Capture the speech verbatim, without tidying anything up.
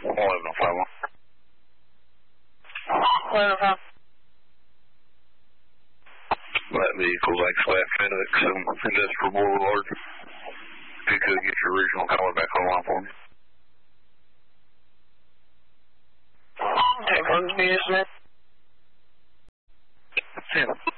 eleven oh five. eleven oh five. That vehicle's actually at FedEx and Industrial Boulevard. If you could get your original color back online for me. Take one, yes, man. Yeah.